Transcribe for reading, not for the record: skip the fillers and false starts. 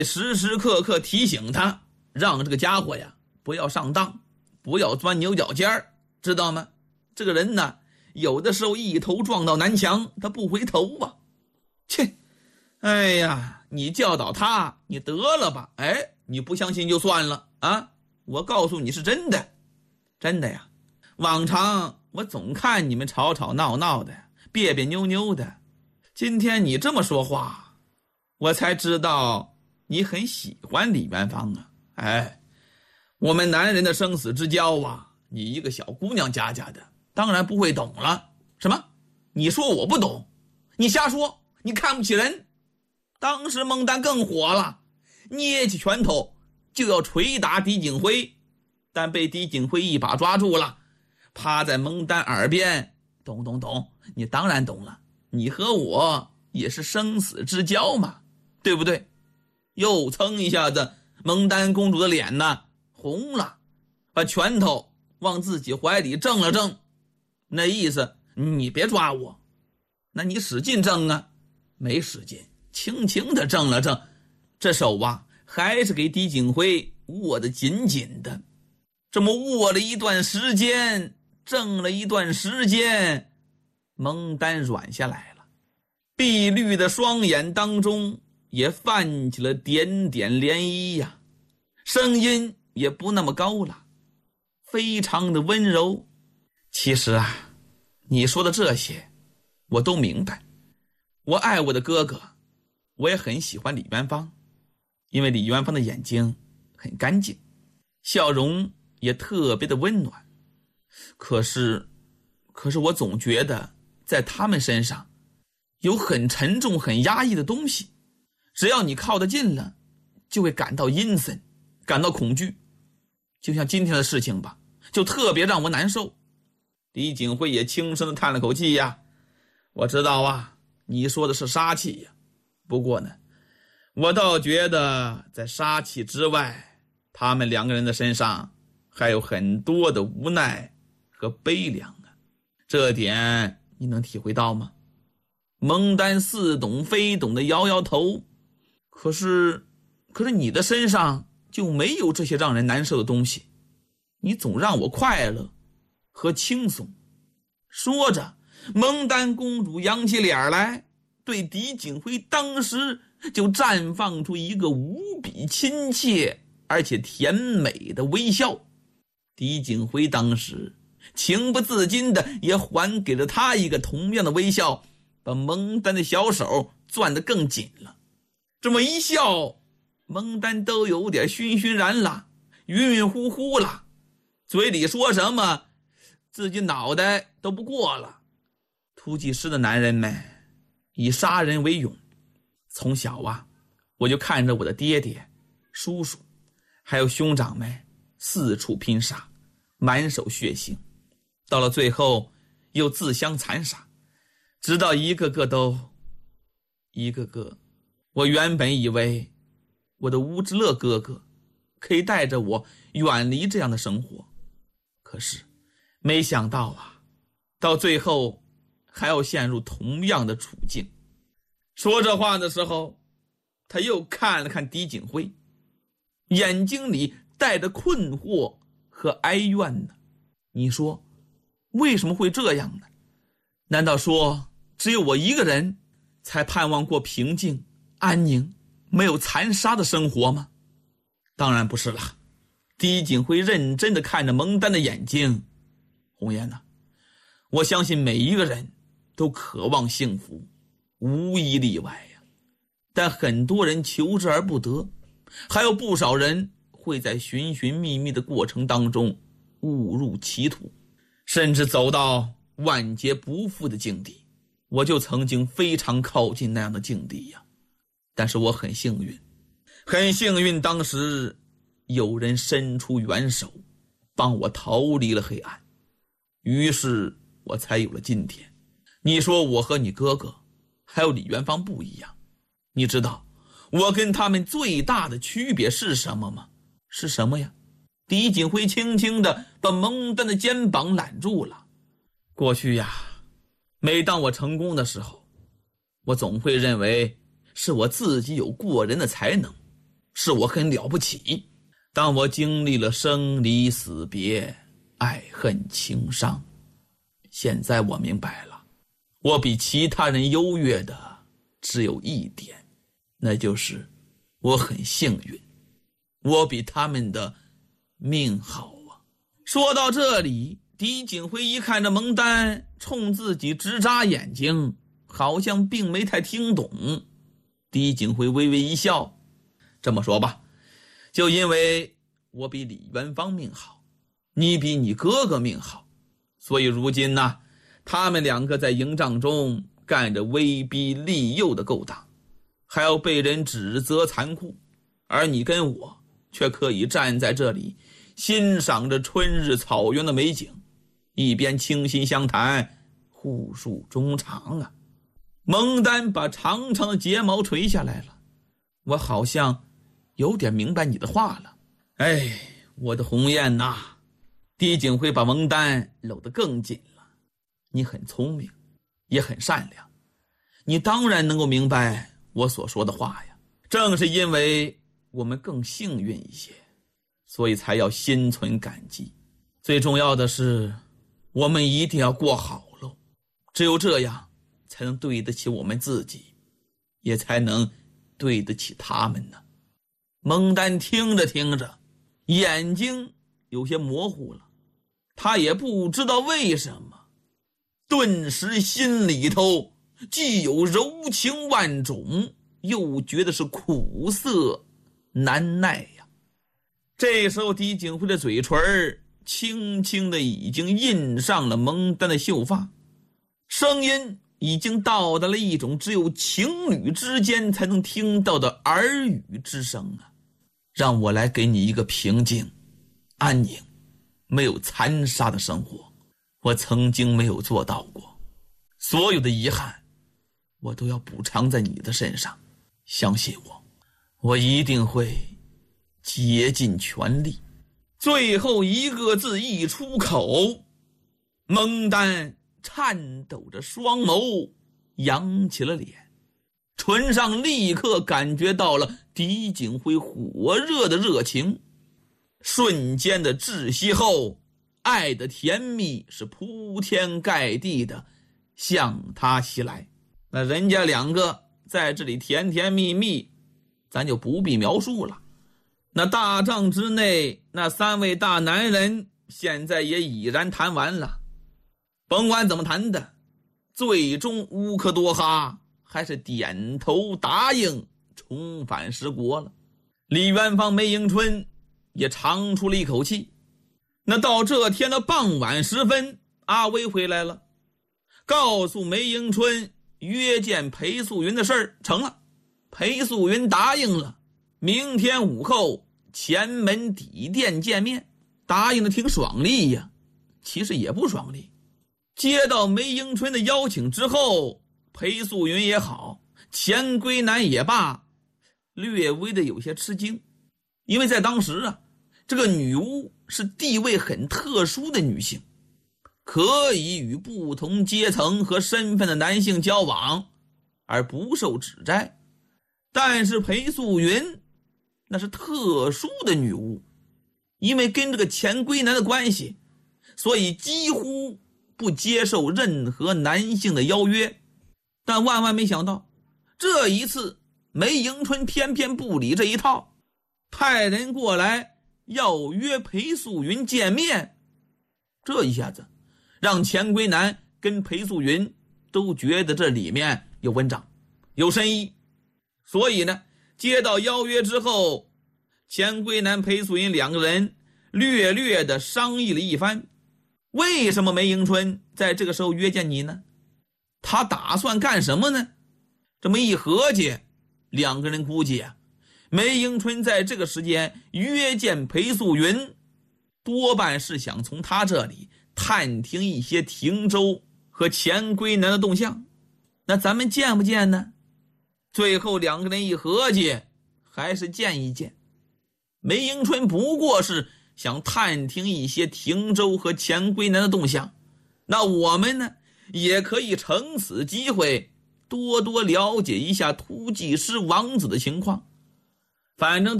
时时刻刻提醒他，让这个家伙呀不要上当，不要钻牛角尖儿，知道吗？这个人呢，有的时候一头撞到南墙，他不回头啊。切，哎呀，你教导他，你得了吧。哎，你不相信就算了啊，我告诉你是真的，真的呀。往常我总看你们吵吵闹闹的，别别扭扭的，今天你这么说话，我才知道你很喜欢李元芳啊。哎，我们男人的生死之交啊，你一个小姑娘家的，当然不会懂了。什么？你说我不懂？你瞎说，你看不起人。当时蒙丹更火了，捏起拳头就要捶打狄景辉，但被狄景辉一把抓住了，趴在蒙丹耳边，懂，你当然懂了，你和我也是生死之交嘛，对不对？又蹭一下子，蒙丹公主的脸呢红了，把拳头往自己怀里正了正，那意思你别抓我。那你使劲正啊，没使劲，轻轻的正了正，这手啊还是给狄景辉握得紧紧的。这么握了一段时间，正了一段时间，蒙丹软下来了，碧绿的双眼当中也泛起了点点涟漪呀，声音也不那么高了，非常的温柔。其实啊，你说的这些我都明白，我爱我的哥哥，我也很喜欢李元芳，因为李元芳的眼睛很干净，笑容也特别的温暖。可是我总觉得在他们身上有很沉重很压抑的东西，只要你靠得近了，就会感到阴森，感到恐惧。就像今天的事情吧，就特别让我难受。李景辉也轻声地叹了口气呀，我知道啊，你说的是杀气呀，不过呢，我倒觉得在杀气之外，他们两个人的身上还有很多的无奈和悲凉啊，这点你能体会到吗？蒙丹似懂非懂的摇摇头，可是你的身上就没有这些让人难受的东西，你总让我快乐和轻松。说着，蒙丹公主扬起脸来，对狄景辉当时就绽放出一个无比亲切而且甜美的微笑。狄景辉当时情不自禁的也还给了他一个同样的微笑，把蒙丹的小手攥得更紧了。这么一笑，蒙丹都有点醺醺然了，晕晕乎乎了，嘴里说什么自己脑袋都不过了。突击师的男人们以杀人为勇，从小啊，我就看着我的爹爹、叔叔还有兄长们四处拼杀，满手血腥，到了最后又自相残杀，直到一个个，我原本以为我的乌之乐哥哥可以带着我远离这样的生活，可是没想到啊，到最后还要陷入同样的处境。说这话的时候，他又看了看狄景辉，眼睛里带着困惑和哀怨呢。你说为什么会这样呢？难道说只有我一个人才盼望过平静、安宁、没有残杀的生活吗？当然不是了。狄景辉认真地看着蒙丹的眼睛，红颜啊，我相信每一个人都渴望幸福，无一例外呀。但很多人求之而不得，还有不少人会在寻寻觅觅的过程当中误入歧途，甚至走到万劫不复的境地。我就曾经非常靠近那样的境地呀，但是我很幸运，当时有人伸出援手，帮我逃离了黑暗，于是我才有了今天。你说我和你哥哥还有李元芳不一样，你知道我跟他们最大的区别是什么吗？是什么呀？狄景辉轻轻地把蒙丹的肩膀揽住了。过去呀，每当我成功的时候，我总会认为是我自己有过人的才能， 是我很了不起。当我经历了生离死别、爱恨情伤，现在我明白了，我比其他人优越的只有一点，那就是我很幸运，我比他们的命好啊。说到这里，狄景辉一看着蒙丹冲自己直眨眼睛，好像并没太听懂。狄景辉微微一笑，这么说吧，就因为我比李元芳命好，你比你哥哥命好，所以如今呢，他们两个在营帐中干着威逼利诱的勾当，还要被人指责残酷，而你跟我却可以站在这里欣赏着春日草原的美景，一边倾心相谈，互诉衷肠啊。蒙丹把长长的睫毛垂下来了，我好像有点明白你的话了。哎，我的鸿雁呐，狄景辉把蒙丹搂得更紧了。你很聪明，也很善良，你当然能够明白我所说的话呀。正是因为我们更幸运一些，所以才要心存感激。最重要的是，我们一定要过好喽，只有这样才能对得起我们自己，也才能对得起他们呢。蒙丹听着听着，眼睛有些模糊了，他也不知道为什么，顿时心里头既有柔情万种，又觉得是苦涩难耐呀。这时候狄景辉的嘴唇轻轻的已经印上了蒙丹的秀发，声音已经到达了一种只有情侣之间才能听到的耳语之声啊。让我来给你一个平静、安宁、没有残杀的生活，我曾经没有做到过，所有的遗憾我都要补偿在你的身上，相信我，我一定会竭尽全力。最后一个字一出口，蒙丹颤抖着双眸，扬起了脸，唇上立刻感觉到了狄景辉火热的热情，瞬间的窒息后，爱的甜蜜是铺天盖地的向他袭来。那人家两个在这里甜甜蜜蜜，咱就不必描述了。那大帐之内，那三位大男人现在也已然谈完了，甭管怎么谈的，最终乌克多哈还是点头答应重返十国了。李元芳、梅迎春也长出了一口气。那到这天的傍晚时分，阿威回来了，告诉梅迎春约见裴素云的事儿成了，裴素云答应了，明天午后前门底店见面。答应的挺爽利呀，其实也不爽利。接到梅迎春的邀请之后，裴素云也好，钱归南也罢，略微的有些吃惊。因为在当时啊，这个女巫是地位很特殊的女性，可以与不同阶层和身份的男性交往而不受指摘。但是裴素云那是特殊的女巫，因为跟这个钱归南的关系，所以几乎不接受任何男性的邀约。但万万没想到，这一次梅迎春偏偏不理这一套，派人过来要约裴素云见面。这一下子让钱归南跟裴素云都觉得这里面有文章，有深意。所以呢，接到邀约之后，钱归南、裴素云两个人略略的商议了一番。为什么梅迎春在这个时候约见你呢？他打算干什么呢？这么一合计，两个人估计啊，梅迎春在这个时间约见裴素云，多半是想从他这里探听一些汀州和钱归南的动向。那咱们见不见呢？最后两个人一合计，还是见一见。梅迎春不过是想探听一些汀州和钱归南的动向，那我们呢，也可以乘此机会多多了解一下突骑师王子的情况。反正